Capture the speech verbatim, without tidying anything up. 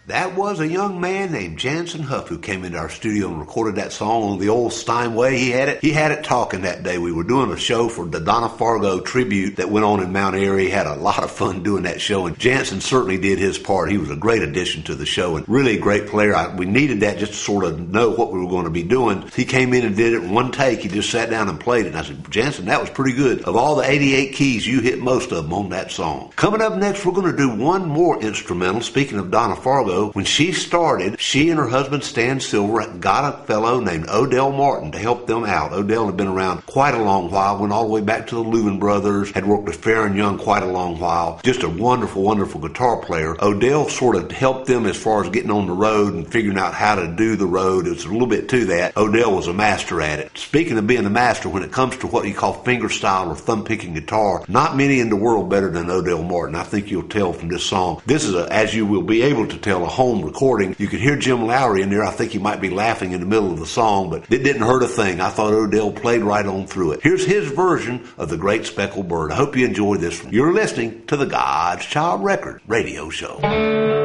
That was a young man named Jansen Huff who came into our studio and recorded that song on the old Steinway. He had it. He had it talking that day. We were doing a show for the Donna Fargo tribute that went on in Mount Airy. He had a lot of fun doing that show, and Jansen certainly did his part. He was a great addition to the show and really a great player. I, we needed that just to sort of know what we were going to be doing. He came in and did it in one take. He just sat down and played it. And I said, Jansen, that was pretty good. Of all the eighty-eight keys, you hit most of them on that song. Coming up next, we're going to do one more instrumental. Speaking of Donna Fargo, when she started, she and her husband Stan Silver got a fellow named Odell Martin to help them out. Odell had been around quite a long while, went all the way back to the Louvin Brothers, had worked with Fair and Young quite a long while. Just a wonderful, wonderful guitar player. Odell sort of helped them as far as getting on the road and figuring out how to do the road. It's a little bit to that. Odell was a master at it. Speaking of being a master, when it comes to what you call fingerstyle or thumb-picking guitar, not many in the world better than Odell Martin. I think you'll tell from this song. This is, a, as you will be able to tell, a home recording. You could hear Jim Lowry in there. I think he might be laughing in the middle of the song, but it didn't hurt a thing. I thought Odell played right on through it. Here's his version of The Great Speckled Bird. I hope you enjoy this one. You're listening to the God's Child Record radio show.